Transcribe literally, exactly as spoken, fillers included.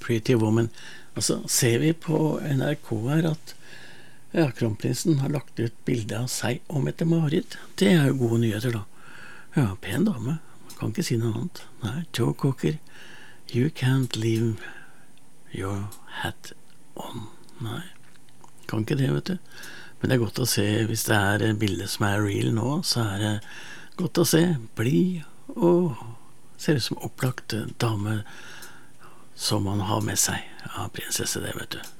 Pretty Woman. Og så ser vi på N R K her at ja, kronprinsen har lagt ut bilde av seg og Mette-Marit. Det er jo gode nyheter da. Ja, pen dame. Man kan ikke si noe annet. Nei, Joe Cocker, you can't leave your hat on. Nei, kan ikke det, vet du. Men det er godt å se, hvis det er et bilde som er real nå, så er det godt å se, bli og ser ut som opplagt dame som man har med seg. Ja, prinsesse det, vet du.